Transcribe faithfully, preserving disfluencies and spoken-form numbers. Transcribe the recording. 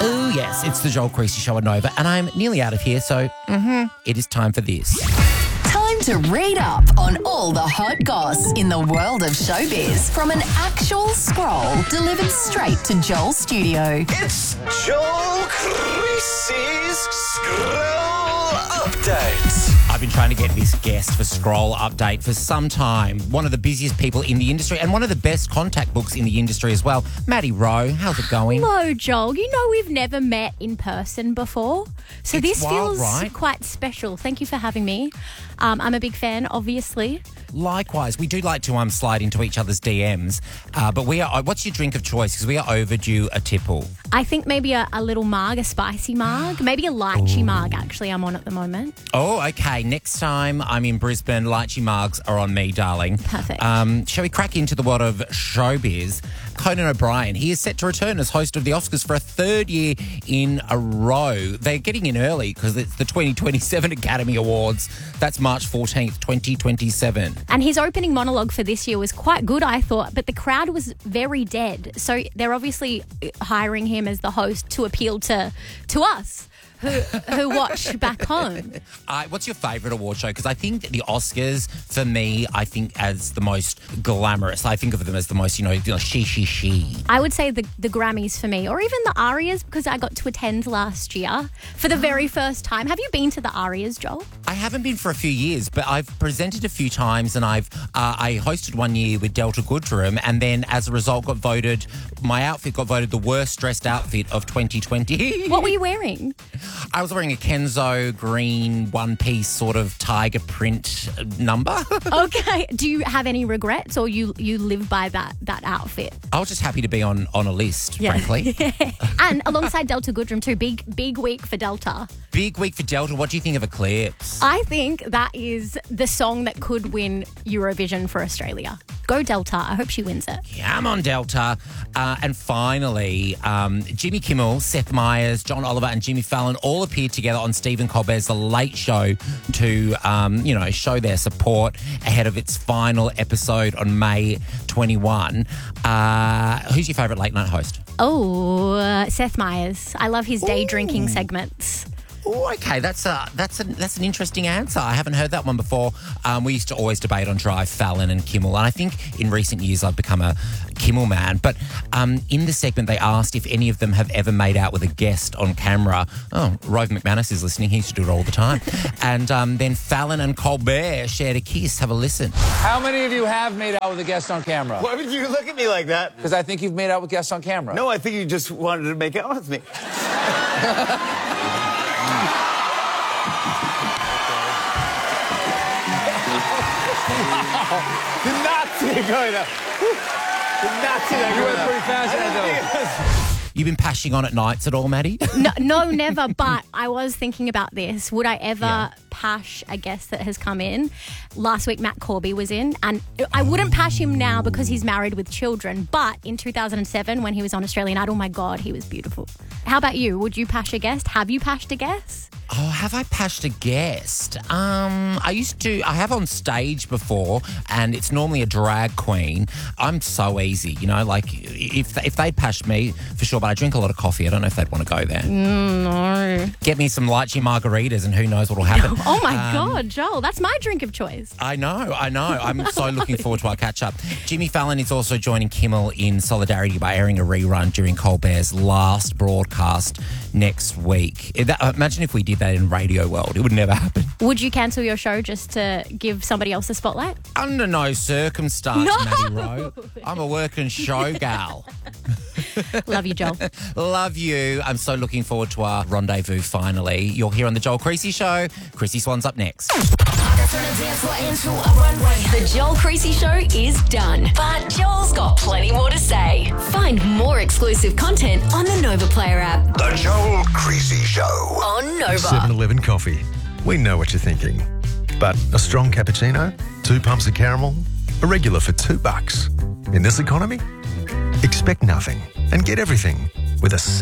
Oh, yes, it's the Joel Creasy Show on Nova, and I'm nearly out of here, so mm-hmm, it is time for this. Time to read up on all the hot goss in the world of showbiz from an actual scroll delivered straight to Joel's studio. It's Joel Creasy's Scroll Update. I've been trying to get this guest for Scroll Update for some time. One of the busiest people in the industry and one of the best contact books in the industry as well. Maddie Rowe, how's it going? Hello, Joel. You know we've never met in person before, so It's this wild, feels right? quite special. Thank you for having me. Um, I'm a big fan, obviously. Likewise, we do like to um slide into each other's D Ms, uh, but we are. What's your drink of choice? Because we are overdue a tipple. I think maybe a, a little marg, a spicy marg, maybe a lychee marg, actually, I'm on at the moment. Oh, okay. Next time I'm in Brisbane, lychee margs are on me, darling. Perfect. Um, shall we crack into the world of showbiz? Conan O'Brien, he is set to return as host of the Oscars for a third year in a row. They're getting in early because it's the twenty twenty-seven Academy Awards. That's March fourteenth, twenty twenty-seven. And his opening monologue for this year was quite good, I thought, but the crowd was very dead. So they're obviously hiring him as the host to appeal to to us. Who, who watch back home. Uh, what's your favourite award show? Because I think the Oscars, for me, I think as the most glamorous. I think of them as the most, you know, you know she, she, she. I would say the, the Grammys for me, or even the Arias, because I got to attend last year for the very first time. Have you been to the Arias, Joel? I haven't been for a few years, but I've presented a few times, and I've uh, I hosted one year with Delta Goodrem, and then as a result got voted, my outfit got voted the worst dressed outfit of twenty twenty. What were you wearing? I was wearing a Kenzo green one-piece sort of tiger print number. Okay. Do you have any regrets, or you, you live by that that outfit? I was just happy to be on, on a list, frankly. And alongside Delta Goodrem too, big big week for Delta. Big week for Delta. What do you think of Eclipse? I think that is the song that could win Eurovision for Australia. Go Delta. I hope she wins it. Yeah, I'm on Delta. Uh, and finally, um, Jimmy Kimmel, Seth Meyers, John Oliver and Jimmy Fallon all appeared together on Stephen Colbert's The Late Show to, um, you know, show their support ahead of its final episode on May twenty-first. Uh, who's your favourite late night host? Oh, uh, Seth Meyers. I love his day drinking segments. Oh, okay. That's a that's a that's an interesting answer. I haven't heard that one before. Um, we used to always debate on Drive Fallon and Kimmel, and I think in recent years I've become a Kimmel man. But um, in the segment, they asked if any of them have ever made out with a guest on camera. Oh, Rove McManus is listening. He used to do it all the time. And um, then Fallon and Colbert shared a kiss. Have a listen. How many of you have made out with a guest on camera? Why would you look at me like that? Because I think you've made out with guests on camera. No, I think you just wanted to make out with me. Did not see it going up. Did not see that You going went up. pretty fast in it, though. You been pashing on at nights at all, Maddie? No, no, never. But I was thinking about this. Would I ever Yeah. pash a guest that has come in? Last week, Matt Corby was in, and I wouldn't pash him now because he's married with children. But in two thousand seven, when he was on Australian Idol, my God, he was beautiful. How about you? Would you pash a guest? Have you pashed a guest? Oh, have I pashed a guest? Um, I used to, I have on stage before, and it's normally a drag queen. I'm so easy, you know, like if if they'd pashed me, for sure, but I drink a lot of coffee. I don't know if they'd want to go there. Mm, no. Get me some lychee margaritas and who knows what will happen. Oh, my Um, God, Joel, that's my drink of choice. I know, I know. I'm so looking forward to our catch-up. Jimmy Fallon is also joining Kimmel in solidarity by airing a rerun during Colbert's last broadcast next week. That, imagine if we did that in Radio World. It would never happen. Would you cancel your show just to give somebody else the spotlight? Under no circumstance, No! Maddie Rowe. I'm a working show gal. Love you, Joel. Love you. I'm so looking forward to our rendezvous finally. You're here on The Joel Creasy Show. Chrissy Swan's up next. The Joel Creasy Show is done, but Joel's got plenty more to say. Find more exclusive content on the Nova Player app. The Joel Creasy Show. On Nova. seven eleven coffee. We know what you're thinking. But a strong cappuccino, two pumps of caramel, a regular for two bucks. In this economy, expect nothing and get everything with a